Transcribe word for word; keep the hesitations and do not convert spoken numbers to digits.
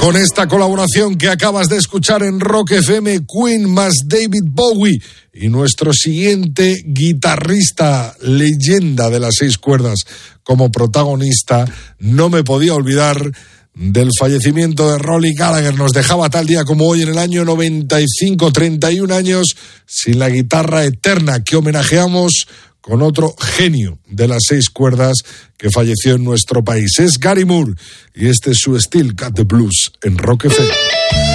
Con esta colaboración que acabas de escuchar en Rock F M, Queen más David Bowie y nuestro siguiente guitarrista, leyenda de las seis cuerdas como protagonista, no me podía olvidar del fallecimiento de Rory Gallagher. Nos dejaba tal día como hoy en el año noventa y cinco, treinta y un años, sin la guitarra eterna, que homenajeamos con otro genio de las seis cuerdas que falleció en nuestro país. Es Gary Moore y este es su Still Got the Blues en Rock F M.